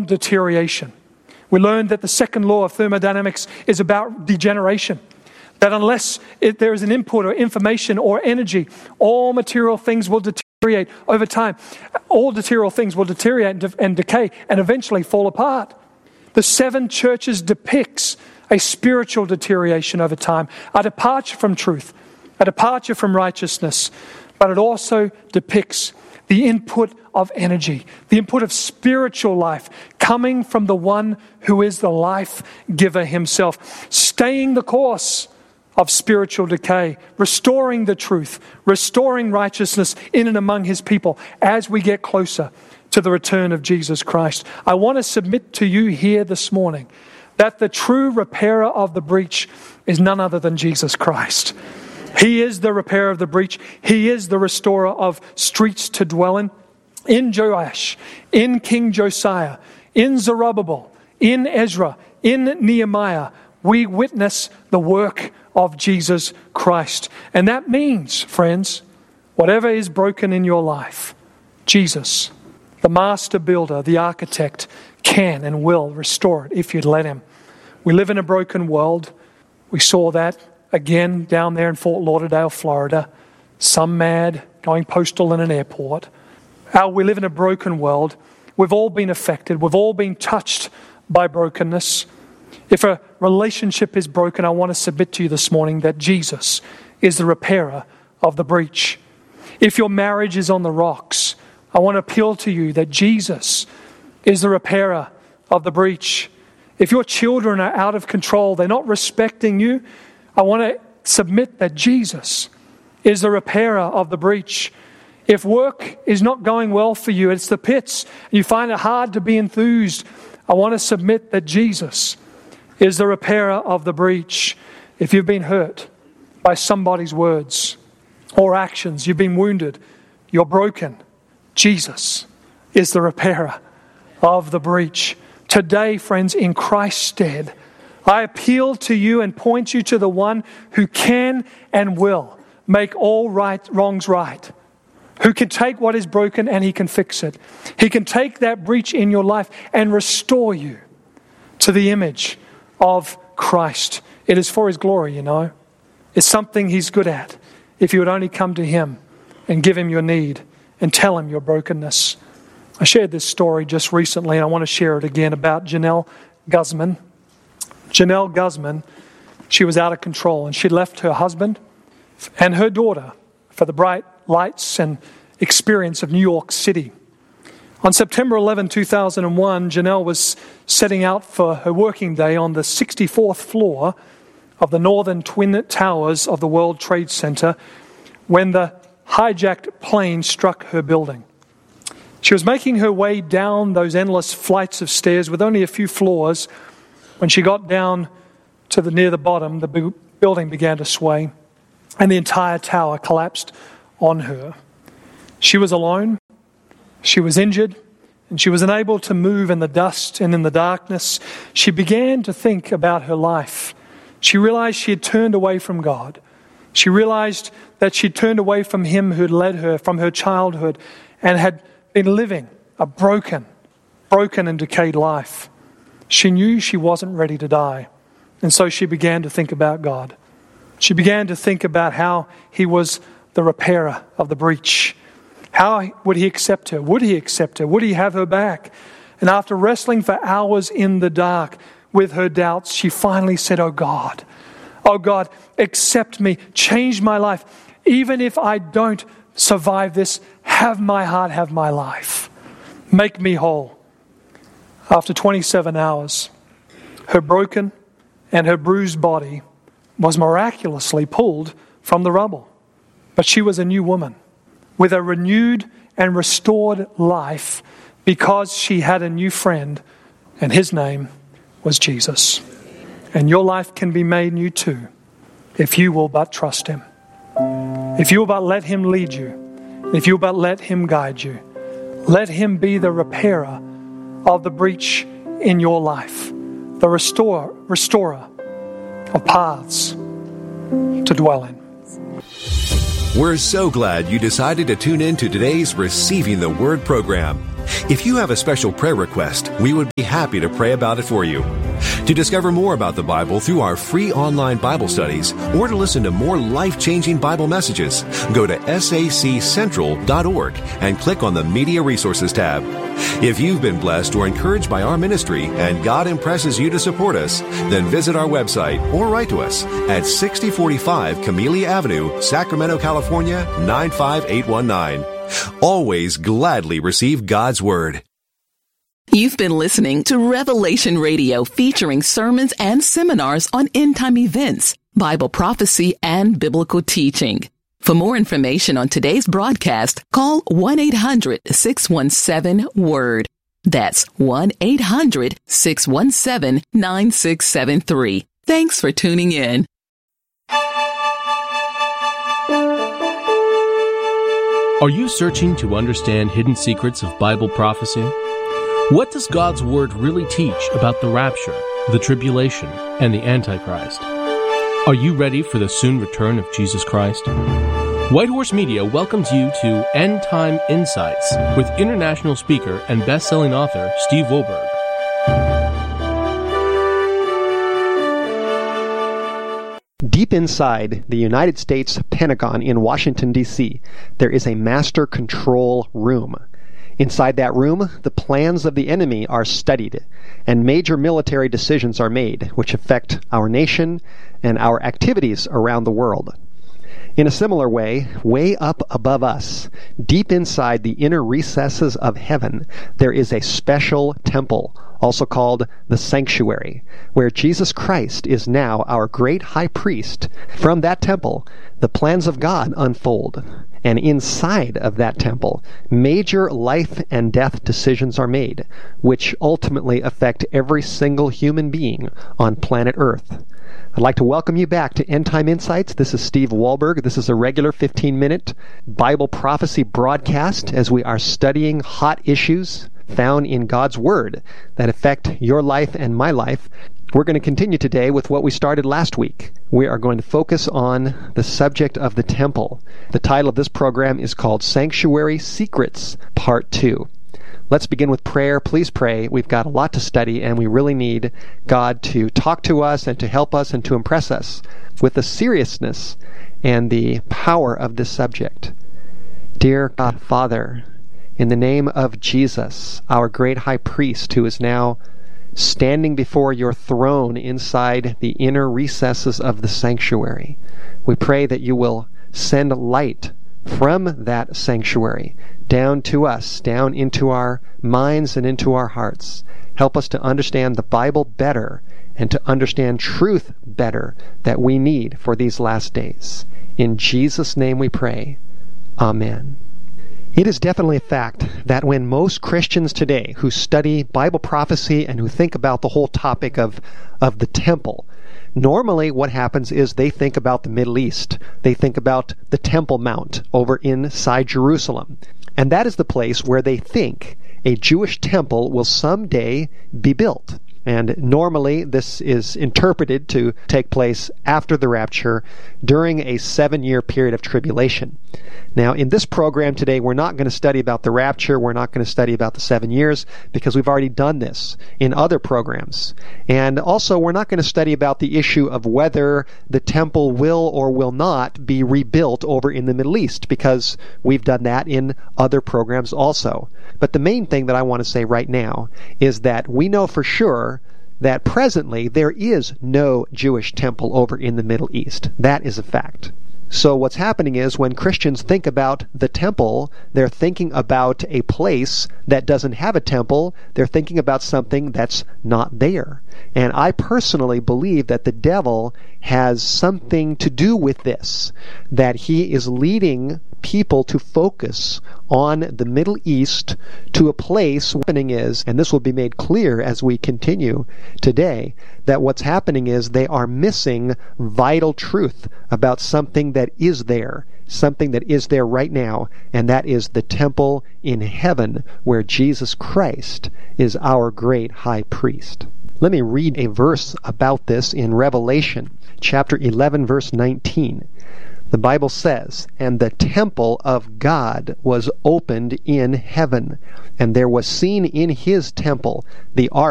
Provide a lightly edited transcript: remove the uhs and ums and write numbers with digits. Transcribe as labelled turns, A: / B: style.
A: deterioration. We learned that the second law of thermodynamics is about degeneration. That unless there is an input or information or energy, all material things will deteriorate over time. All material things will deteriorate and decay and eventually fall apart. The seven churches depicts a spiritual deterioration over time, a departure from truth, a departure from righteousness, but it also depicts the input of energy, the input of spiritual life coming from the one who is the life giver himself, staying the course of spiritual decay, restoring the truth, restoring righteousness in and among his people as we get closer to the return of Jesus Christ. I want to submit to you here this morning that the true repairer of the breach is none other than Jesus Christ. He is the repairer of the breach. He is the restorer of streets to dwell in. In Joash, in King Josiah, in Zerubbabel, in Ezra, in Nehemiah, we witness the work of Jesus Christ. And that means, friends, whatever is broken in your life, Jesus, the master builder, the architect, can and will restore it if you'd let him. We live in a broken world. We saw that again down there in Fort Lauderdale, Florida. Some mad, going postal in an airport. We live in a broken world. We've all been affected. We've all been touched by brokenness. If a relationship is broken, I want to submit to you this morning that Jesus is the repairer of the breach. If your marriage is on the rocks, I want to appeal to you that Jesus is the repairer of the breach. If your children are out of control, they're not respecting you, I want to submit that Jesus is the repairer of the breach. If work is not going well for you, it's the pits, and you find it hard to be enthused, I want to submit that Jesus is the repairer of the breach. If you've been hurt by somebody's words or actions, you've been wounded, you're broken, Jesus is the repairer of the breach. Today, friends, in Christ's stead, I appeal to you and point you to the one who can and will make all wrongs right, who can take what is broken and he can fix it. He can take that breach in your life and restore you to the image of Christ. It is for his glory, you know. It's something he's good at. If you would only come to him and give him your need and tell him your brokenness. I shared this story just recently and I want to share it again about Janelle Guzman. Janelle Guzman, she was out of control and she left her husband and her daughter for the bright lights and experience of New York City. On September 11, 2001, Janelle was setting out for her working day on the 64th floor of the northern twin towers of the World Trade Center when the hijacked plane struck her building. She was making her way down those endless flights of stairs with only a few floors. When she got down to near the bottom, the building began to sway and the entire tower collapsed on her. She was alone, she was injured, and she was unable to move in the dust and in the darkness. She began to think about her life. She realized she had turned away from God. She realized that she turned away from him who had led her from her childhood and had been living a broken and decayed life. She knew she wasn't ready to die. And so she began to think about God. She began to think about how he was the repairer of the breach. How would he accept her? Would he accept her? Would he have her back? And after wrestling for hours in the dark with her doubts, she finally said, oh God, accept me, change my life. Even if I don't survive this, have my heart, have my life. Make me whole. After 27 hours, her broken and her bruised body was miraculously pulled from the rubble. But she was a new woman with a renewed and restored life because she had a new friend, and his name was Jesus. And your life can be made new too if you will but trust him. If you will but let him lead you. If you will but let him guide you. Let him be the repairer of the breach in your life, the restorer of paths to dwell in.
B: We're so glad you decided to tune in to today's Receiving the Word program. If you have a special prayer request, we would be happy to pray about it for you. To discover more about the Bible through our free online Bible studies or to listen to more life-changing Bible messages, go to saccentral.org and click on the Media Resources tab. If you've been blessed or encouraged by our ministry and God impresses you to support us, then visit our website or write to us at 6045 Camellia Avenue, Sacramento, California, 95819. Always gladly receive God's Word.
C: You've been listening to Revelation Radio, featuring sermons and seminars on end-time events, Bible prophecy, and biblical teaching. For more information on today's broadcast, call 1-800-617-WORD. That's 1-800-617-9673. Thanks for tuning in.
D: Are you searching to understand hidden secrets of Bible prophecy? What does God's Word really teach about the rapture, the tribulation, and the Antichrist? Are you ready for the soon return of Jesus Christ? White Horse Media welcomes you to End Time Insights with international speaker and best-selling author Steve Wohlberg.
E: Deep inside the United States Pentagon in Washington, D.C., there is a master control room. Inside that room, the plans of the enemy are studied, and major military decisions are made, which affect our nation and our activities around the world. In a similar way up above us, deep inside the inner recesses of heaven, there is a special temple, also called the sanctuary, where Jesus Christ is now our great high priest. From that temple, the plans of God unfold. And inside of that temple, major life and death decisions are made, which ultimately affect every single human being on planet Earth. I'd like to welcome you back to End Time Insights. This is Steve Wohlberg. This is a regular 15-minute Bible prophecy broadcast as we are studying hot issues found in God's Word that affect your life and my life. We're going to continue today with what we started last week. We are going to focus on the subject of the temple. The title of this program is called Sanctuary Secrets, Part 2. Let's begin with prayer. Please pray. We've got a lot to study, and we really need God to talk to us and to help us and to impress us with the seriousness and the power of this subject. Dear God, Father, in the name of Jesus, our great high priest who is now standing before your throne inside the inner recesses of the sanctuary, we pray that you will send light from that sanctuary down to us, down into our minds and into our hearts. Help us to understand the Bible better and to understand truth better that we need for these last days. In Jesus' name we pray. Amen. It is definitely a fact that when most Christians today who study Bible prophecy and who think about the whole topic of the temple, normally what happens is they think about the Middle East. They think about the Temple Mount over inside Jerusalem. And that is the place where they think a Jewish temple will someday be built. And normally this is interpreted to take place after the rapture during a 7-year period of tribulation. Now, in this program today, we're not going to study about the rapture. We're not going to study about the 7 years because we've already done this in other programs. And also, we're not going to study about the issue of whether the temple will or will not be rebuilt over in the Middle East because we've done that in other programs also. But the main thing that I want to say right now is that we know for sure that presently there is no Jewish temple over in the Middle East. That is a fact. So what's happening is when Christians think about the temple, they're thinking about a place that doesn't have a temple. They're thinking about something that's not there. And I personally believe that the devil has something to do with this, that he is leading people to focus on the Middle East to a place. What's happening is, and this will be made clear as we continue today, that what's happening is they are missing vital truth about something that is there right now, and that is the temple in heaven where Jesus Christ is our great high priest. Let me read a verse about this in Revelation chapter 11, verse 19. The Bible says, "And the temple of God was opened in heaven, and there was seen in his temple the ark